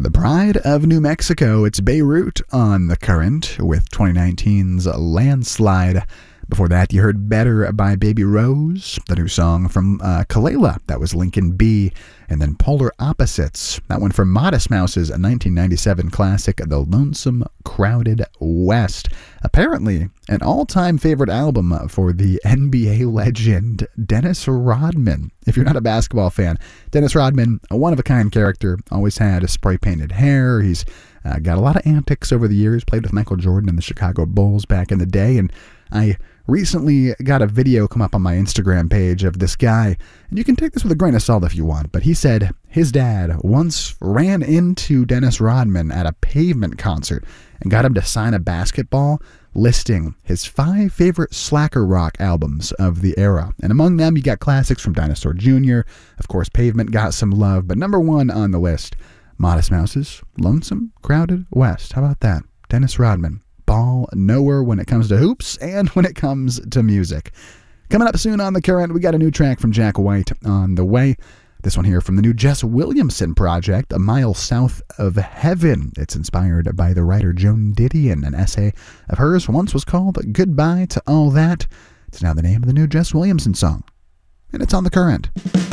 The Pride of New Mexico, it's Beirut on The Current with 2019's Landslide. Before that, you heard Better by Baby Rose, the new song from Kalela, that was Lincoln B. And then Polar Opposites, that one from Modest Mouse's 1997 classic, The Lonesome Crowded West. Apparently, an all-time favorite album for the NBA legend Dennis Rodman. If you're not a basketball fan, Dennis Rodman, a one-of-a-kind character, always had a spray-painted hair. He's got a lot of antics over the years, played with Michael Jordan and the Chicago Bulls back in the day, and I recently got a video come up on my Instagram page of this guy, and you can take this with a grain of salt if you want, but he said his dad once ran into Dennis Rodman at a Pavement concert and got him to sign a basketball listing his 5 favorite slacker rock albums of the era. And among them, you got classics from Dinosaur Jr., of course Pavement got some love, but number 1 on the list, Modest Mouse's Lonesome Crowded West. How about that? Dennis Rodman. Ball nowhere when it comes to hoops and when it comes to music. Coming up soon on The Current, we got a new track from Jack White on the way. This one here from the new Jess Williamson project, A Mile South of Heaven. It's inspired by the writer Joan Didion. An essay of hers once was called Goodbye to All That. It's now the name of the new Jess Williamson song. And it's on The Current.